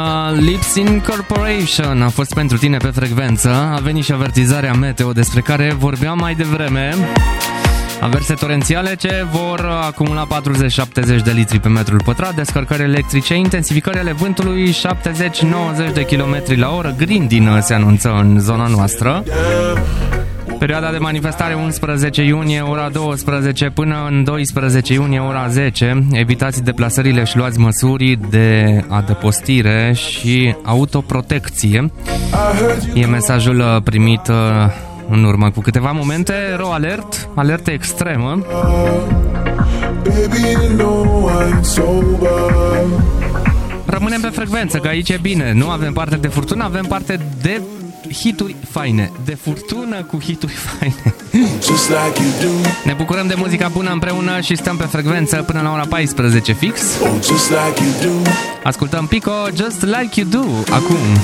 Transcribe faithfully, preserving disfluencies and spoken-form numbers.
Lips Incorporation a fost pentru tine pe frecvență. A venit și avertizarea meteo despre care vorbeam mai devreme. Averse torențiale ce vor acumula patruzeci șaptezeci de litri pe metrul pătrat, descărcări electrice, intensificări ale vântului șaptezeci nouăzeci de kilometri la oră, grindină se anunță în zona noastră. Perioada de manifestare unsprezece iunie, ora douăsprezece până în doisprezece iunie, ora zece. Evitați deplasările și luați măsuri de adăpostire și autoprotecție. E mesajul primit în urmă cu câteva momente. Ro alert, alertă extremă. Rămânem pe frecvență, că aici e bine. Nu avem parte de furtună, avem parte de hituri faine. De furtună cu hituri faine. Ne bucurăm de muzica bună împreună și stăm pe frecvență până la ora paisprezece fix. Ascultăm Pico, Just Like You Do, acum.